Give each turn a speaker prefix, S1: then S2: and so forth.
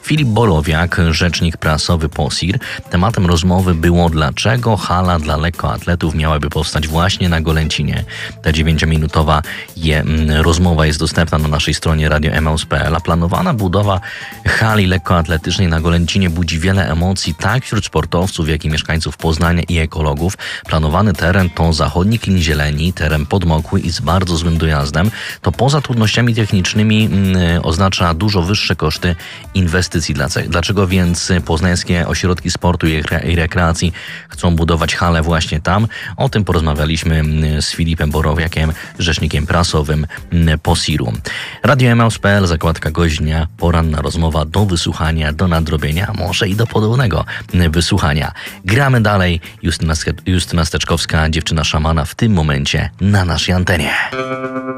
S1: Filip Borowiak, rzecznik prasowy POSIR. Tematem rozmowy było, dlaczego hala dla lekkoatletów miałaby powstać właśnie na Golęcinie. Ta 9-minutowa rozmowa jest dostępna na naszej stronie radioemaus.pl, a planowana budowa hali lekkoatletycznej na Golęcinie budzi wiele emocji tak wśród sportowców, jak i mieszkańców Poznania i ekologów. Planowany teren to zachodni klin zieleni, teren podmokły i z bardzo złym dojazdem. To poza trudnościami technicznymi oznacza dużo wyższe koszty inwestycji. Dlaczego więc poznańskie ośrodki sportu i rekreacji chcą budować halę właśnie tam? O tym porozmawialiśmy z Filipem Borowiakiem, rzecznikiem prasowym POSIR-u. Radio Emaus.pl, zakładka Gość Dnia, poranna rozmowa do wysłuchania, do nadrobienia, może i do podobnego wysłuchania. Gramy dalej. Justyna Steczkowska, dziewczyna szamana w tym momencie na naszej antenie.